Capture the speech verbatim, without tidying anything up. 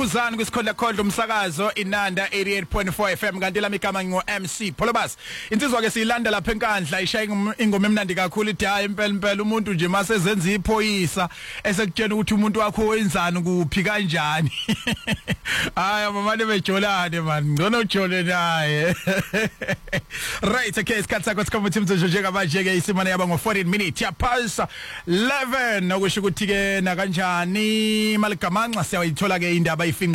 Khuzani kwisikhola khodlo umsakazo Inanda eighty-eight point four F M kanti lami igama ngo M C Pholobas. Insizwa ke siyilanda lapha enkandla ishaya ingoma emnandi kakhulu ithi hayi impela impela umuntu nje mase zenza iphoyisa esekutshena ukuthi umuntu wakho wenzani kuphi kanjani. Hayi mama lebejolane man ngcono ujole naye. Right, okay, isikhathi sakho sikhomba ukuthi manje manje ke isimane yaba ngo fourteen minutes ya pulse eleven okusho ukuthi ke na kanjani maligamanxa siyayithola ke indaba